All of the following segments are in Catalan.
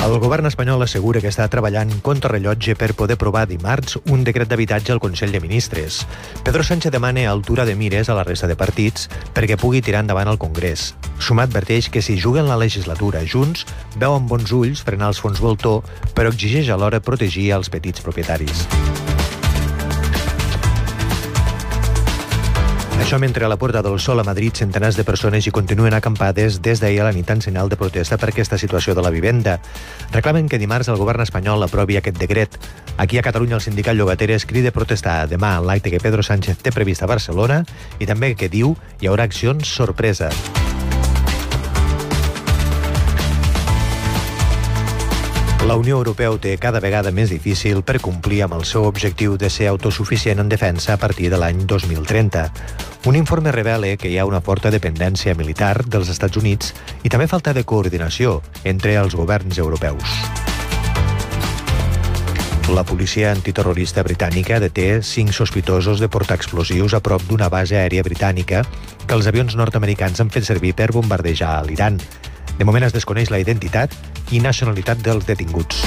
El govern espanyol assegura que està treballant contrarrellotge per poder aprovar dimarts un decret d'habitatge al Consell de Ministres. Pedro Sánchez demana altura de mires a la resta de partits perquè pugui tirar endavant el Congrés. Sumar adverteix que si juguen la legislatura junts, veu amb bons ulls frenar els fons voltor, però exigeix alhora protegir els petits propietaris. Això mentre a la Puerta del Sol a Madrid centenars de persones hi continuen acampades des d'ahir a la nit en senyal de protesta per aquesta situació de la vivenda. Reclamen que dimarts el govern espanyol aprovi aquest decret. Aquí a Catalunya el sindicat Llogateres crida a protestar demà en l'acte que Pedro Sánchez té previst a Barcelona i també que diu hi haurà accions sorpresa. La Unió Europea ho té cada vegada més difícil per complir amb el seu objectiu de ser autosuficient en defensa a partir de l'any 2030. Un informe revela que hi ha una forta dependència militar dels Estats Units i també falta de coordinació entre els governs europeus. La policia antiterrorista britànica deté 5 sospitosos de portar explosius a prop d'una base aèria britànica que els avions nord-americans han fet servir per bombardejar l'Iran. De moment es desconeix la identitat i nacionalitat dels detinguts.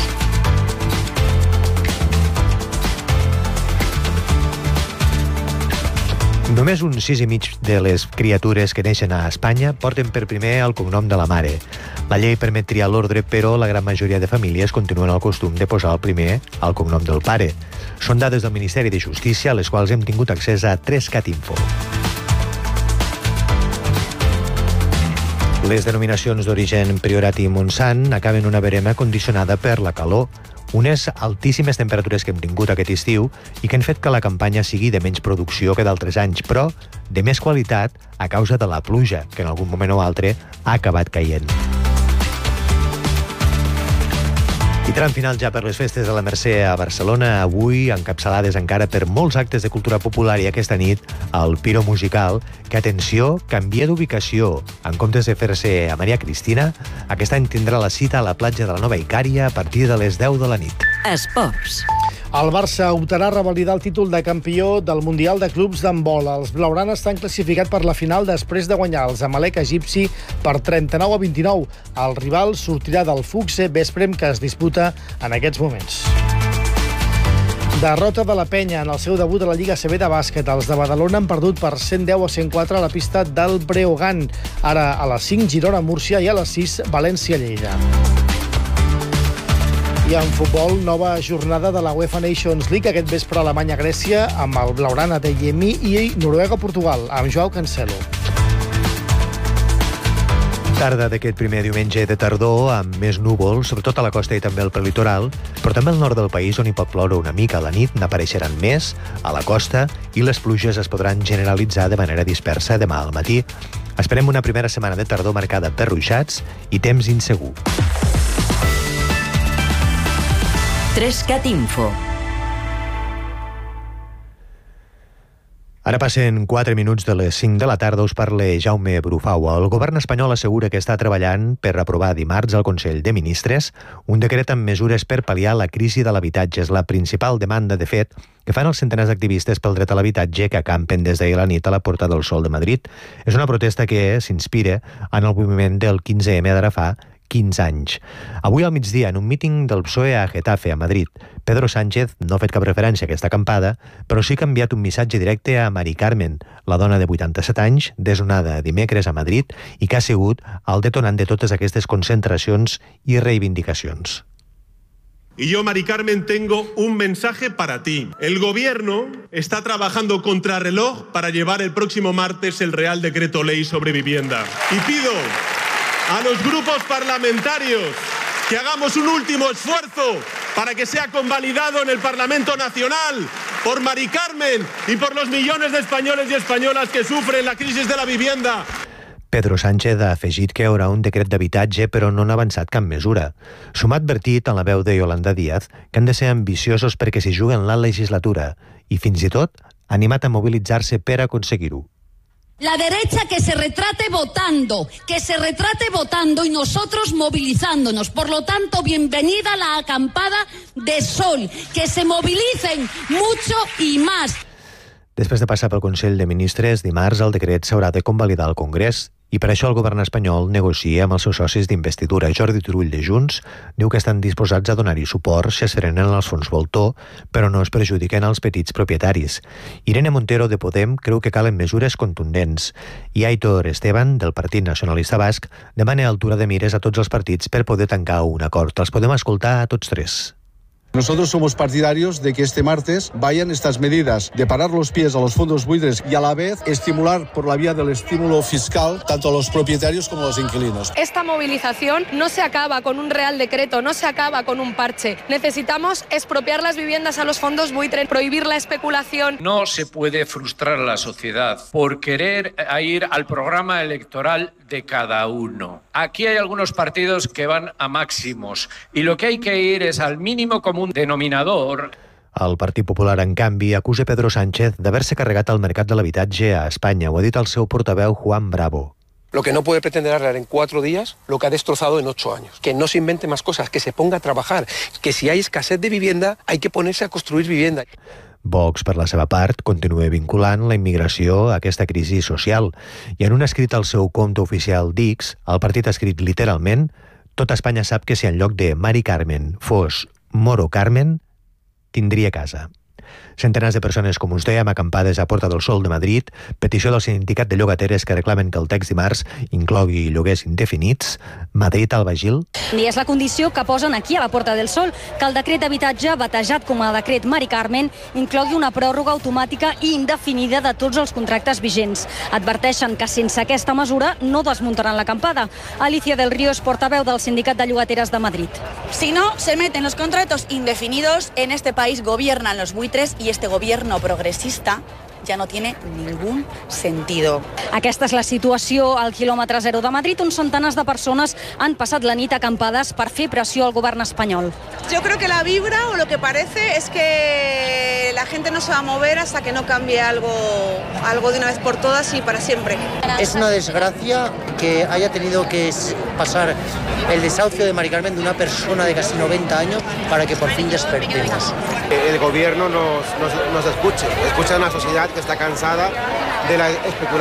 Només un 6,5% de les criatures que neixen a Espanya porten per primer el cognom de la mare. La llei permet triar l'ordre, però la gran majoria de famílies continuen el costum de posar el primer al cognom del pare. Són dades del Ministeri de Justícia, a les quals hem tingut accés a 3cat Info. Les denominacions d'origen Priorat i Montsant acaben una verema condicionada per la calor, unes altíssimes temperatures que hem tingut aquest estiu i que han fet que la campanya sigui de menys producció que d'altres anys, però de més qualitat a causa de la pluja, que en algun moment o altre ha acabat caient. I tram final ja per les festes de la Mercè a Barcelona, avui encapçalades encara per molts actes de cultura popular i aquesta nit el Piro Musical, que, atenció, canvia d'ubicació. En comptes de fer-se a Maria Cristina, aquest any tindrà la cita a la platja de la Nova Icària a partir de les 10 de la nit. Esports. El Barça optarà a revalidar el títol de campió del Mundial de Clubs d'handbol. Els blaugrana estan classificats per la final després de guanyar el Zamalek egipci per 39-29. El rival sortirà del Fuxe Veszprém, que es disputa en aquests moments. Derrota de la Penya en el seu debut a la Lliga CB de bàsquet. Els de Badalona han perdut per 110-104 a la pista del Breogán. Ara a les 5, Girona-Múrcia, i a les 6, València-Lleida. I en futbol, nova jornada de la UEFA Nations League. Aquest vespre Alemanya-Grècia amb el blaugrana de Yemi i Noruega-Portugal amb Joao Cancelo. Tarda d'aquest primer diumenge de tardor amb més núvols, sobretot a la costa i també al prelitoral, però també al nord del país, on hi pot ploure una mica a la nit, n'apareixeran més a la costa i les pluges es podran generalitzar de manera dispersa demà al matí. Esperem una primera setmana de tardor marcada per ruixats i temps insegur. 3cat Info. Ara passen 4 minuts de les 5 de la tarda, us parla Jaume Brufau. El govern espanyol assegura que està treballant per aprovar dimarts al Consell de Ministres un decret amb mesures per pal·liar la crisi de l'habitatge. És la principal demanda, de fet, que fan els centenars d'activistes pel dret a l'habitatge que acampen des d'ahir a la nit a la Puerta del Sol de Madrid. És una protesta que s'inspira en el moviment del 15M d'ara fa 15 anys. Avui al migdia, en un míting del PSOE a Getafe, a Madrid, Pedro Sánchez no ha fet cap referència a aquesta acampada, però sí que ha enviat un missatge directe a Mari Carmen, la dona de 87 anys, desnonada dimecres a Madrid i que ha sigut el detonant de totes aquestes concentracions i reivindicacions. Y yo, Mari Carmen, tengo un mensaje para ti. El gobierno está trabajando contrarreloj para llevar el próximo martes el Real Decreto Ley sobre vivienda. Y pido a los grupos parlamentarios que hagamos un último esfuerzo para que sea convalidado en el Parlamento Nacional por Mari Carmen y por los millones de españoles y españolas que sufren la crisis de la vivienda. Pedro Sánchez ha afegit que hi haurà un decret d'habitatge, però no n'ha avançat cap mesura. S'ha advertit en la veu de Yolanda Díaz que han de ser ambiciosos perquè s'hi juguen la legislatura i fins i tot ha animat a mobilitzar-se per aconseguir-ho. La derecha que se retrate votando y nosotros movilizándonos. Por lo tanto, bienvenida la acampada de Sol. Que se movilicen mucho y más. Després de passar pel Consell de Ministres, dimarts el decret s'haurà de convalidar al Congrés I per això el govern espanyol negocia amb els seus socis d'investidura. Jordi Turull, de Junts, diu que estan disposats a donar-hi suport si es frenen els fons voltor, però no es perjudiquen els petits propietaris. Irene Montero, de Podem, creu que calen mesures contundents. I Aitor Esteban, del Partit Nacionalista Basc, demana altura de mires a tots els partits per poder tancar un acord. Els podem escoltar a tots tres. Nosotros somos partidarios de que este martes vayan estas medidas de parar los pies a los fondos buitres y a la vez estimular por la vía del estímulo fiscal tanto a los propietarios como a los inquilinos. Esta movilización no se acaba con un Real Decreto, no se acaba con un parche. Necesitamos expropiar las viviendas a los fondos buitres, prohibir la especulación. No se puede frustrar a la sociedad por querer ir al programa electoral de cada uno. Aquí hay algunos partidos que van a máximos y lo que hay que ir es al mínimo común denominador. El Partit Popular, en canvi, acusa Pedro Sánchez d'haver-se carregat el mercat de l'habitatge a Espanya. Ho ha dit el seu portaveu Juan Bravo. Lo que no puede pretender arreglar en 4 días lo que ha destrozado en 8 años. Que no se invente más cosas, que se ponga a trabajar. Que si hay escasez de vivienda, hay que ponerse a construir vivienda. Vox, per la seva part, continua vinculant la immigració a aquesta crisi social. I en un escrit al seu compte oficial d'X, el partit ha escrit literalment: «Tot Espanya sap que si en lloc de Mari Carmen fos Moro Carmen, tindria casa». Centenars de persones, com us dèiem, acampades a Porta del Sol de Madrid, petició del sindicat de llogateres que reclamen que el text dimarts inclogui lloguers indefinits. Madrid, Alba Gil. I és la condició que posen aquí a la Porta del Sol, que el decret d'habitatge, batejat com a decret Mari Carmen, inclogui una pròrroga automàtica i indefinida de tots els contractes vigents. Adverteixen que sense aquesta mesura no desmuntaran l'acampada. Alicia del Río és portaveu del sindicat de llogateres de Madrid. Si no se meten los contratos indefinidos, en este país gobiernan los buitres y este gobierno progresista ja no tiene ningún sentido. Aquesta és la situació al quilòmetre zero de Madrid, on centenars de persones han passat la nit acampades per fer pressió al govern espanyol. Yo creo que la vibra o lo que parece es que la gente no se va a mover hasta que no cambie algo de una vez por todas y para siempre. Es una desgracia que haya tenido que pasar el desahucio de Mari Carmen de una persona de casi 90 años para que por fin despertemos. El gobierno nos escuche a una sociedad que está cansada de la especulación